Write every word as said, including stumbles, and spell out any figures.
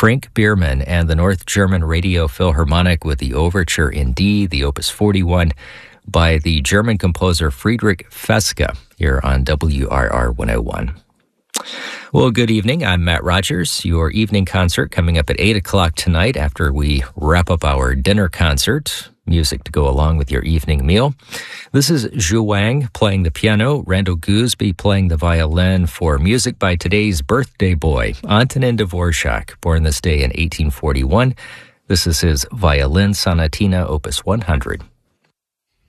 Frank Biermann and the North German Radio Philharmonic with the Overture in D, the Opus forty-one, by the German composer Friedrich Feske, here on W R R one oh one. Well, good evening. I'm Matt Rogers. Your evening concert coming up at eight o'clock tonight after we wrap up our dinner concert. Music to go along with your evening meal. This is Zhu Wang playing the piano, Randall Gooseby playing the violin for music by today's birthday boy, Antonin Dvorak, born this day in eighteen forty-one. This is his Violin Sonatina, Opus one hundred.